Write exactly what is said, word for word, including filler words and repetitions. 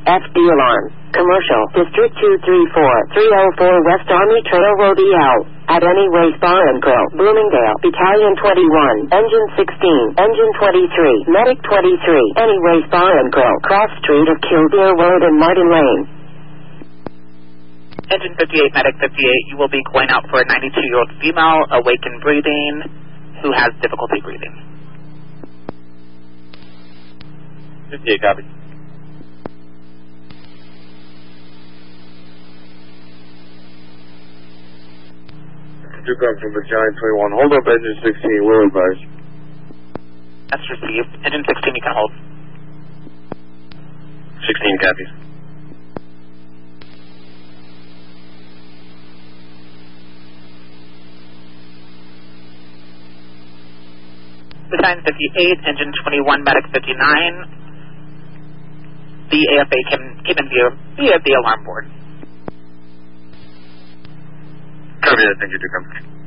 F D alarm. Commercial. District two three four, three oh four West Army Trail Road E L. At Anyways Bar and Grill. Bloomingdale. Battalion twenty-one. Engine sixteen. Engine twenty-three. Medic twenty-three. Anyways Bar and Grill. Cross Street of Kildare Road and Martin Lane. Engine fifty-eight, Medic fifty-eight, you will be going out for a ninety-two-year-old female, awake and breathing, who has difficulty breathing. fifty-eight, copy. Two comes from Battalion twenty-one. Hold up engine sixteen, will advise. That's received. Engine sixteen, you can hold. sixteen copies. Battalion fifty-eight, Engine twenty-one, Medic fifty-nine. The A F A came, came in via, via the alarm board. Copy that, thank you, two comes.